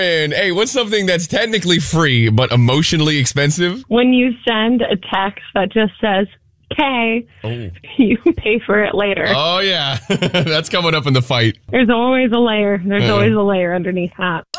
Lauren. Hey, what's something that's technically free but emotionally expensive? When you send a text that just says, K, you pay for it later. Oh, yeah. That's coming up in the fight. There's always a layer. There's always a layer underneath that.